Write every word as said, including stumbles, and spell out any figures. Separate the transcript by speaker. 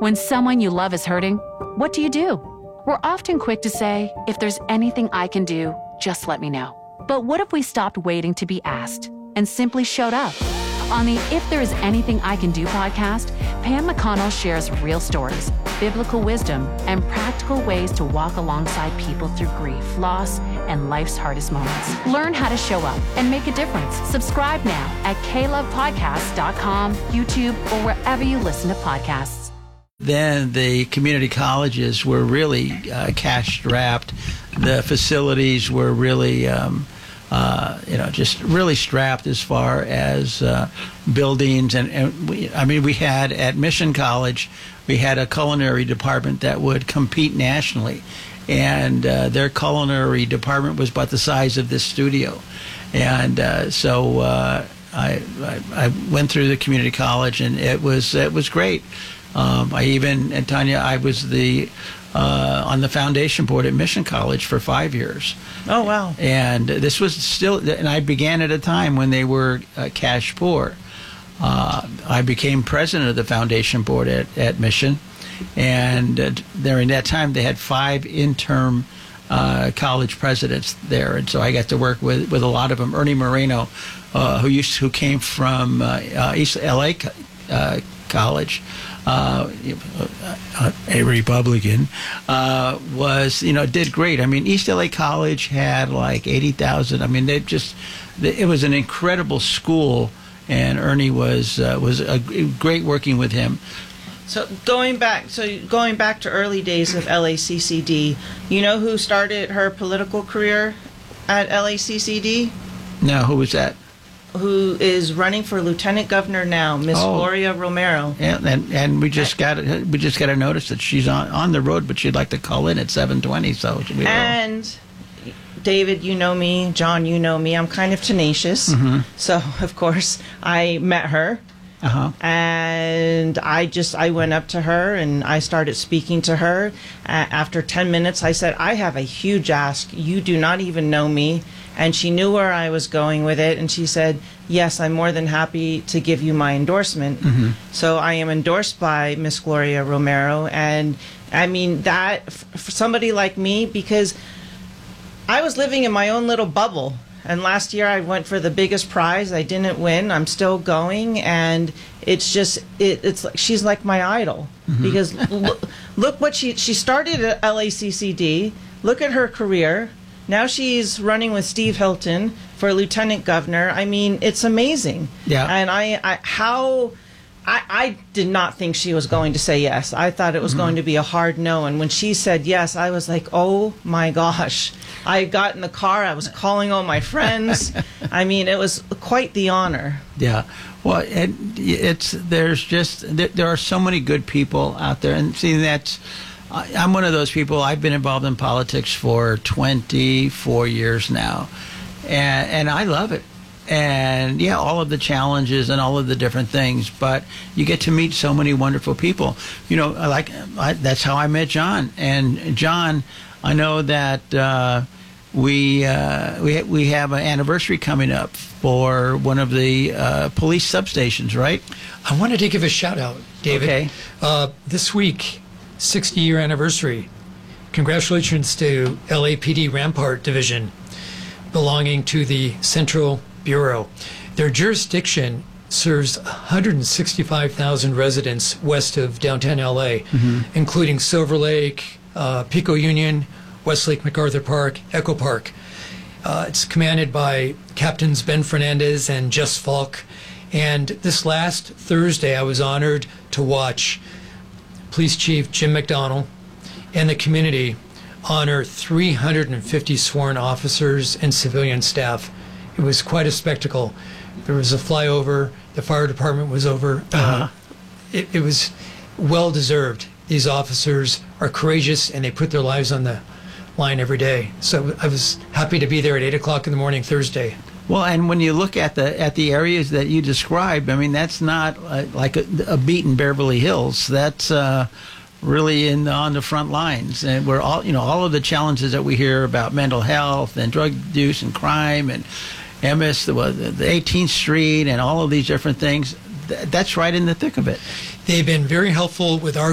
Speaker 1: When someone you love is hurting, what do you do? We're often quick to say, if there's anything I can do, just let me know. But what if we stopped waiting to be asked and simply showed up? On the If There Is Anything I Can Do podcast, Pam McConnell shares real stories, biblical wisdom, and practical ways to walk alongside people through grief, loss, and life's hardest moments. Learn how to show up and make a difference. Subscribe now at k love podcast dot com, YouTube, or wherever you listen to podcasts.
Speaker 2: Then the community colleges were really uh, cash-strapped. The facilities were really, um, uh, you know, just really strapped as far as uh, buildings. And, and we, I mean, we had at Mission College, we had a culinary department that would compete nationally. And uh, their culinary department was about the size of this studio. And uh, so uh, I, I, I went through the community college, and it was it was great. Um, I even, and Tanya, I was the uh, on the foundation board at Mission College for five years.
Speaker 3: Oh, wow.
Speaker 2: And this was still, and I began at a time when they were uh, cash poor. Uh, I became president of the foundation board at, at Mission. And uh, during that time, they had five interim uh, college presidents there. And so I got to work with, with a lot of them. Ernie Moreno, uh, who used who came from uh, uh, East L A uh, College, uh, uh, a Republican, uh, was, you know, did great. I mean, East L A College had like eighty thousand. I mean, they just, it was an incredible school, and Ernie was uh, was a, great working with him.
Speaker 3: So going back, so going back to early days of L A C C D, you know who started her political career at L A C C D?
Speaker 2: No, who was that?
Speaker 3: Who is running for lieutenant governor now, Miss
Speaker 2: Oh.
Speaker 3: Gloria Romero.
Speaker 2: Yeah, and and we just got we just got a notice that she's on, on the road, but she'd like to call in at seven twenty. So we will.
Speaker 3: And David, you know me. John, you know me. I'm kind of tenacious. Mm-hmm. So of course I met her.
Speaker 2: Uh-huh.
Speaker 3: And I just, I went up to her and I started speaking to her. Uh, after ten minutes, I said, I have a huge ask. You do not even know me. And she knew where I was going with it. And she said, yes, I'm more than happy to give you my endorsement. Mm-hmm. So I am endorsed by Miss Gloria Romero. And I mean, that, f- for somebody like me, because I was living in my own little bubble. And last year I went for the biggest prize. I didn't win. I'm still going, and it's just it, it's like she's like my idol. Mm-hmm. Because look, look what she she started at L A C C D. Look at her career. Now she's running with Steve Hilton for lieutenant governor. I mean, it's amazing.
Speaker 2: Yeah.
Speaker 3: And I, I how. I, I did not think she was going to say yes. I thought it was mm-hmm. going to be a hard no. And when she said yes, I was like, oh, my gosh. I got in the car. I was calling all my friends. I mean, it was quite the honor.
Speaker 2: Yeah. Well, it, it's there's just there, there are so many good people out there. And see, that's I, I'm one of those people. I've been involved in politics for twenty-four years now. And, and I love it. And yeah, all of the challenges and all of the different things, but you get to meet so many wonderful people. You know, like I, that's how I met John. And John, I know that uh, we uh, we we have an anniversary coming up for one of the uh, police substations, right?
Speaker 4: I wanted to give a shout out, David.
Speaker 2: Okay.
Speaker 4: Uh, this week, sixty year anniversary. Congratulations to L A P D Rampart Division, belonging to the Central Bureau. Their jurisdiction serves one hundred sixty-five thousand residents west of downtown L A, mm-hmm. including Silver Lake, uh, Pico Union, Westlake MacArthur Park, Echo Park. Uh, it's commanded by Captains Ben Fernandez and Jess Falk. And this last Thursday, I was honored to watch Police Chief Jim McDonnell and the community honor three hundred fifty sworn officers and civilian staff. It was quite a spectacle. There was a flyover. The fire department was over.
Speaker 2: Uh-huh.
Speaker 4: Uh, it, it was well-deserved. These officers are courageous, and they put their lives on the line every day. So I was happy to be there at eight o'clock in the morning Thursday.
Speaker 2: Well, and when you look at the at the areas that you described, I mean, that's not uh, like a, a beat in Beverly Hills. That's uh, really in on the front lines, and we're all you know all of the challenges that we hear about mental health and drug use and crime and M S, the, the eighteenth Street, and all of these different things. Th- that's right in the thick of it.
Speaker 4: They've been very helpful with our